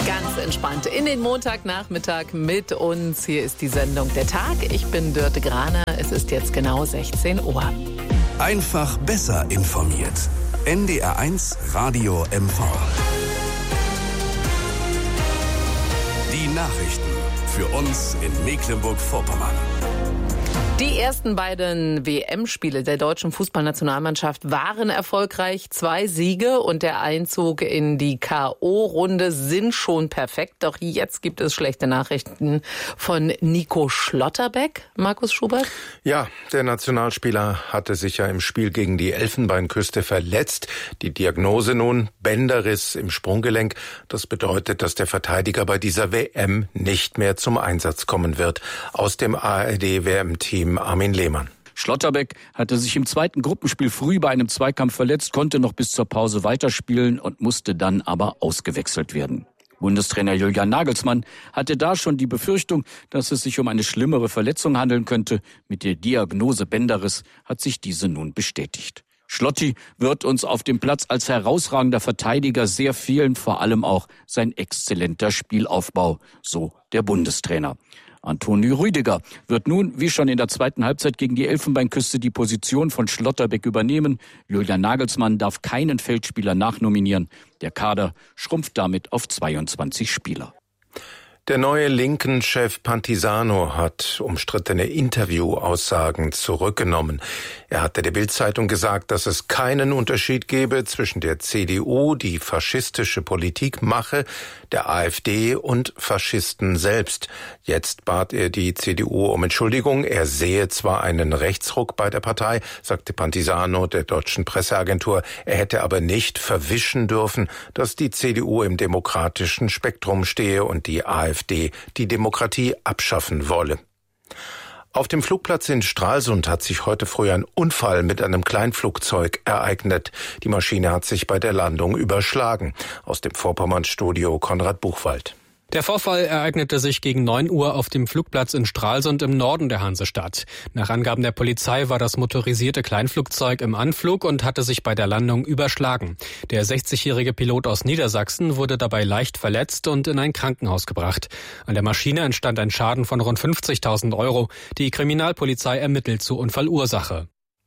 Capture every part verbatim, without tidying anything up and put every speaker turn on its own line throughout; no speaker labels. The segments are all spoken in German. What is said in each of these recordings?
Ganz entspannt in den Montagnachmittag mit uns. Hier ist die Sendung Der Tag. Ich bin Dörte Graner. Es ist jetzt genau sechzehn Uhr.
Einfach besser informiert. N D R eins Radio M V. Die Nachrichten für uns in Mecklenburg-Vorpommern.
Die ersten beiden W M-Spiele der deutschen Fußballnationalmannschaft waren erfolgreich. Zwei Siege und der Einzug in die K O-Runde sind schon perfekt. Doch jetzt gibt es schlechte Nachrichten von Nico Schlotterbeck. Markus Schubert?
Ja, der Nationalspieler hatte sich ja im Spiel gegen die Elfenbeinküste verletzt. Die Diagnose nun Bänderriss im Sprunggelenk. Das bedeutet, dass der Verteidiger bei dieser W M nicht mehr zum Einsatz kommen wird. Aus dem A R D-W M-Team Armin Lehmann.
Schlotterbeck hatte sich im zweiten Gruppenspiel früh bei einem Zweikampf verletzt, konnte noch bis zur Pause weiterspielen und musste dann aber ausgewechselt werden. Bundestrainer Julian Nagelsmann hatte da schon die Befürchtung, dass es sich um eine schlimmere Verletzung handeln könnte. Mit der Diagnose Bänderriss hat sich diese nun bestätigt. Schlotti wird uns auf dem Platz als herausragender Verteidiger sehr fehlen, vor allem auch sein exzellenter Spielaufbau, so der Bundestrainer. Antonio Rüdiger wird nun, wie schon in der zweiten Halbzeit gegen die Elfenbeinküste, die Position von Schlotterbeck übernehmen. Julian Nagelsmann darf keinen Feldspieler nachnominieren. Der Kader schrumpft damit auf zweiundzwanzig Spieler.
Der neue linken Chef Pantisano hat umstrittene Interviewaussagen zurückgenommen. Er hatte der Bild-Zeitung gesagt, dass es keinen Unterschied gebe zwischen der C D U, die faschistische Politik mache, der AfD und Faschisten selbst. Jetzt bat er die C D U um Entschuldigung. Er sehe zwar einen Rechtsruck bei der Partei, sagte Pantisano der deutschen Presseagentur. Er hätte aber nicht verwischen dürfen, dass die C D U im demokratischen Spektrum stehe und die AfD die Demokratie abschaffen wolle. Auf dem Flugplatz in Stralsund hat sich heute früh ein Unfall mit einem Kleinflugzeug ereignet. Die Maschine hat sich bei der Landung überschlagen. Aus dem Vorpommern-Studio Konrad Buchwald.
Der Vorfall ereignete sich gegen neun Uhr auf dem Flugplatz in Stralsund im Norden der Hansestadt. Nach Angaben der Polizei war das motorisierte Kleinflugzeug im Anflug und hatte sich bei der Landung überschlagen. Der sechzigjährige Pilot aus Niedersachsen wurde dabei leicht verletzt und in ein Krankenhaus gebracht. An der Maschine entstand ein Schaden von rund fünfzigtausend Euro. Die Kriminalpolizei ermittelt zur Unfallursache.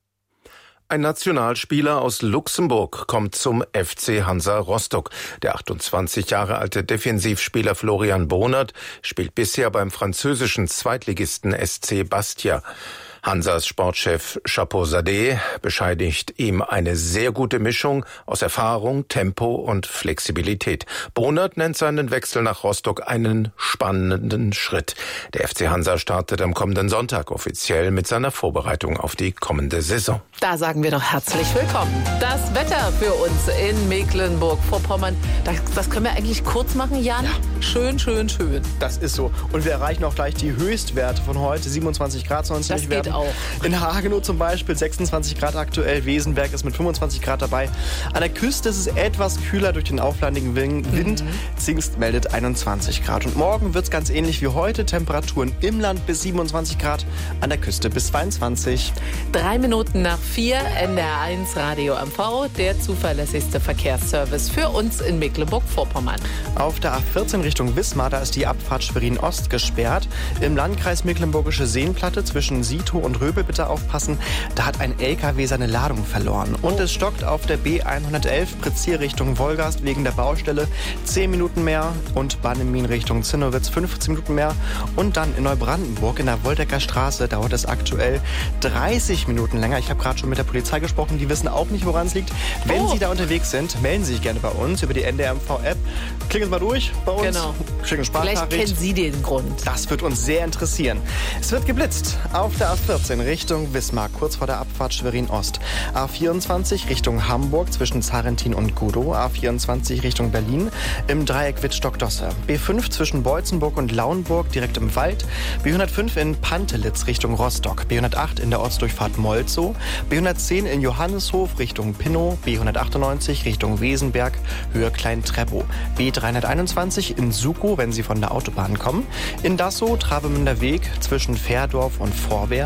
Ein Nationalspieler aus Luxemburg kommt zum F C Hansa Rostock. Der achtundzwanzig Jahre alte Defensivspieler Florian Bonert spielt bisher beim französischen Zweitligisten S C Bastia. Hansas Sportchef Chapeau-Sadeh bescheinigt ihm eine sehr gute Mischung aus Erfahrung, Tempo und Flexibilität. Bonert nennt seinen Wechsel nach Rostock einen spannenden Schritt. Der F C Hansa startet am kommenden Sonntag offiziell mit seiner Vorbereitung auf die kommende Saison.
Da sagen wir doch herzlich willkommen. Das Wetter für uns in Mecklenburg-Vorpommern, das, das können wir eigentlich kurz machen, Jan?
Ja.
Schön, schön, schön.
Das ist so. Und wir erreichen auch gleich die Höchstwerte von heute. siebenundzwanzig Grad sollen es
Das
nicht
geht
werden.
auch.
In Hagenow zum Beispiel sechsundzwanzig Grad aktuell. Wesenberg ist mit fünfundzwanzig Grad dabei. An der Küste ist es etwas kühler durch den auflandigen Wind. Mhm. Zingst meldet einundzwanzig Grad. Und morgen wird es ganz ähnlich wie heute. Temperaturen im Land bis siebenundzwanzig Grad, an der Küste bis zweiundzwanzig.
Drei Minuten nach vier, N D R eins Radio M V, der zuverlässigste Verkehrsservice für uns in Mecklenburg-Vorpommern.
Auf der A vierzehn Richtung Wismar, da ist die Abfahrt Schwerin-Ost gesperrt. Im Landkreis Mecklenburgische Seenplatte zwischen Sito und Röbel bitte aufpassen. Da hat ein L K W seine Ladung verloren. Und es stockt auf der B hundertelf Prezier Richtung Wolgast wegen der Baustelle. zehn Minuten mehr und Bannemin Richtung Zinnowitz fünfzehn Minuten mehr. Und dann in Neubrandenburg in der Woldecker Straße dauert es aktuell dreißig Minuten länger. Ich habe gerade schon mit der Polizei gesprochen. Die wissen auch nicht, woran es liegt. Wenn
oh.
Sie da unterwegs sind, melden Sie sich gerne bei uns über die N D R M V-App. Klicken Sie mal durch bei uns.
Genau.
Schicken
Vielleicht kennen Sie den Grund.
Das wird uns sehr interessieren. Es wird geblitzt auf der A vierzehn Richtung Wismar, kurz vor der Abfahrt Schwerin-Ost. A vierundzwanzig Richtung Hamburg zwischen Zarentin und Gudow. A vierundzwanzig Richtung Berlin im Dreieck Wittstock-Dosse. B fünf zwischen Beutzenburg und Lauenburg direkt im Wald. B hundertfünf in Pantelitz Richtung Rostock. B hundertacht in der Ortsdurchfahrt Molzow. B hundertzehn in Johanneshof Richtung Pinnow. B hundertachtundneunzig Richtung Wesenberg, Höhe Klein-Treppow. B dreihunderteinundzwanzig in Sukow, wenn Sie von der Autobahn kommen. In Dassow, Travemünder Weg zwischen Fährdorf und Vorwerk.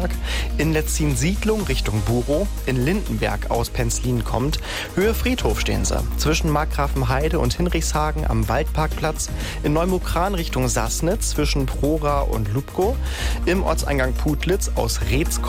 Park. In Letzin-Siedlung Richtung Burow. In Lindenberg aus Penzlin kommt. Höhe Friedhof stehen sie. Zwischen Markgrafenheide und Hinrichshagen am Waldparkplatz. In Neumukran Richtung Sassnitz zwischen Prora und Lubko. Im Ortseingang Putlitz aus Reetz